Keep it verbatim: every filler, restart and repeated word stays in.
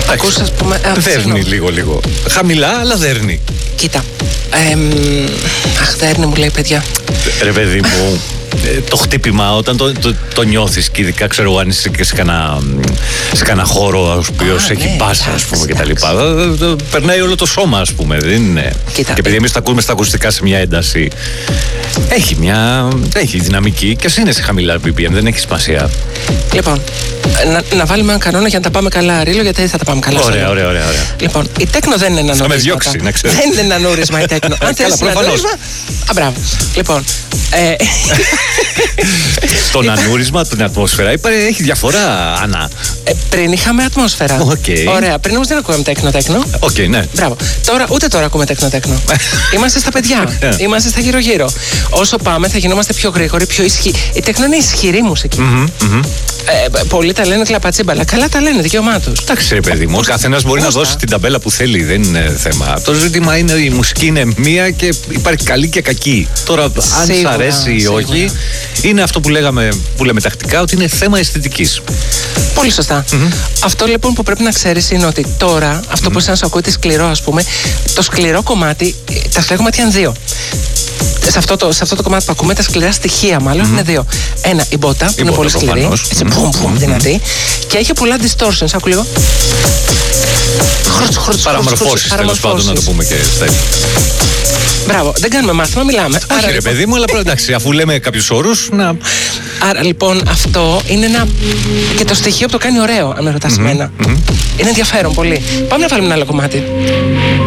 Ακούς, ας πούμε. Α, δέρνει λίγο-λίγο. Χαμηλά, αλλά δέρνει. Κοίτα. Ε, αχ, δέρνει μου λέει, παιδιά. Ρε παιδί μου, το χτύπημα όταν το, το, το νιώθεις και ειδικά ξέρω εγώ αν είσαι και σε κανένα, σε κανένα χώρο ο οποίος έχει ναι, μπάσα ας πούμε και τα λοιπά, περνάει όλο το σώμα ας πούμε, δεν είναι. Κοίτα, και επειδή εμείς τα ακούμε στα ακουστικά σε μια ένταση, έχει μια έχει δυναμική και ας είναι σε χαμηλά μπι πι εμ, δεν έχει σημασία. Λοιπόν, να, να βάλουμε έναν κανόνα για να τα πάμε καλά, Ρίλο, γιατί δεν θα τα πάμε καλά. Ωραία, ωραία, ωραία, ωραία. Λοιπόν, η τέκνο δεν είναι ένα νούρισμα. Θα με διώξει, να ξέρεις. Δεν είναι ένα νούρισμα η τέκνο. Αν θέλεις ένα νούρισμα. Α, μπράβο. Λοιπόν. Ε... Το νανούρισμα, την ατμόσφαιρα, έχει διαφορά, Άννα. Ε, πριν είχαμε ατμόσφαιρα. Okay. Ωραία, πριν όμως δεν ακούγαμε τέκνο-τέκνο. Οκ, okay, ναι. Μπράβο. Τώρα, ούτε τώρα ακούμε τέκνο-τέκνο. Είμαστε στα παιδιά. Είμαστε στα γύρω-γύρω. Όσο πάμε, θα γινόμαστε πιο γρήγοροι, πιο ισχυροί. Η τέκνο είναι ισχυρή μουσική. Mm-hmm, mm-hmm. Ε, πολλοί τα λένε κλαπατσίμπαλα. Καλά τα λένε, δικαίωμά τους. Εντάξει, ρε παιδί μου, ο καθένας μπορεί να δώσει την ταμπέλα που θέλει, δεν είναι θέμα. Το ζήτημα είναι η μουσική είναι μία και υπάρχει καλή και κακή. Τώρα, αν σ' αρέσει ή όχι, είναι αυτό που λέγαμε, που λέμε τακτικά, ότι είναι θέμα αισθητικής. Πολύ σωστά. Mm-hmm. Αυτό λοιπόν που πρέπει να ξέρεις είναι ότι τώρα, αυτό mm-hmm. που σαν σου ακούγεται σκληρό, ας πούμε, το σκληρό κομμάτι, τα σκληρά κομμάτια είναι δύο. Σε αυτό, το, σε αυτό το κομμάτι που ακούμε, τα σκληρά στοιχεία μάλλον mm-hmm. είναι δύο. Ένα, η μπότα, που η είναι πολύ σκληρή, έτσι mm-hmm. πουμ, πουμ, mm-hmm. δυνατή, και έχει πολλά distortions. Άκου λίγο. Παραμορφώσεις, τέλος πάντων, να το πούμε και στα έτσι. Μπράβο, δεν κάνουμε μάθημα, μιλάμε. Όχι, άρα, ρε λοιπόν... παιδί μου, αλλά εντάξει, αφού λέμε κάποιους όρους, να. Άρα λοιπόν αυτό είναι ένα. Και το στοιχείο που το κάνει ωραίο, αν με ρωτάς mm-hmm. εμένα. Mm-hmm. Είναι ενδιαφέρον πολύ. Πάμε να βάλουμε ένα άλλο κομμάτι.